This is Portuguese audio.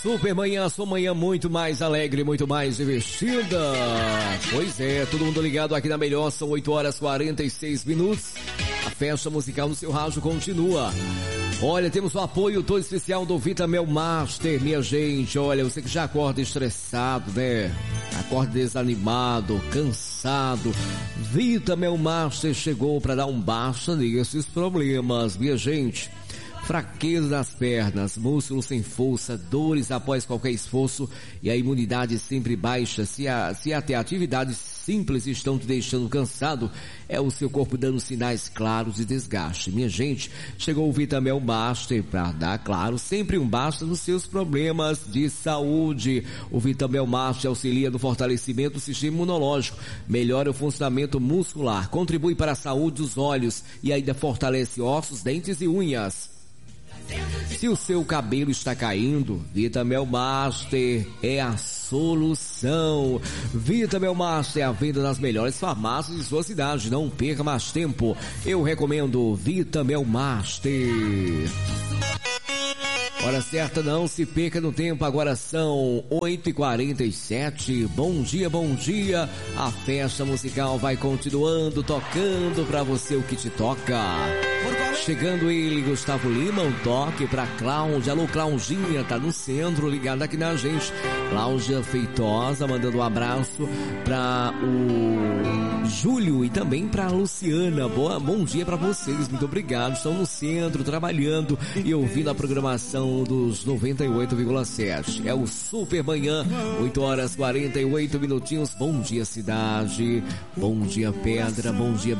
Super manhã, sua manhã muito mais alegre, muito mais divertida. Pois é, todo mundo ligado aqui na melhor, são 8h46. A festa musical no seu rádio continua. Olha, temos o apoio todo especial do Vitamel Master, minha gente. Olha, você que já acorda estressado, né? Acorda desanimado, cansado. Vitamel Master chegou para dar um basta nesses problemas, minha gente. Fraqueza nas pernas, músculos sem força, dores após qualquer esforço e a imunidade sempre baixa. Se até atividades simples estão te deixando cansado, é o seu corpo dando sinais claros de desgaste. Minha gente, chegou o Vitamel Master para dar, claro, sempre um basta nos seus problemas de saúde. O Vitamel Master auxilia no fortalecimento do sistema imunológico, melhora o funcionamento muscular, contribui para a saúde dos olhos e ainda fortalece ossos, dentes e unhas. Se o seu cabelo está caindo, Vitamel Master é a solução. Vitamel Master é a venda nas melhores farmácias de sua cidade. Não perca mais tempo. Eu recomendo Vitamel Master. Hora certa não se perca no tempo, agora são 8h47. Bom dia, bom dia. A festa musical vai continuando, tocando pra você o que te toca. Chegando ele, Gustavo Lima, um toque pra Cláudia. Alô, Claudinha, tá no centro, ligada aqui na gente. Cláudia Feitosa, mandando um abraço pra o Júlio e também pra Luciana. Bom dia pra vocês, muito obrigado. Estão no centro, trabalhando e ouvindo a programação dos 98,7. É o Super Manhã, 8h48. Bom dia, cidade. Bom dia, Pedra. Bom dia,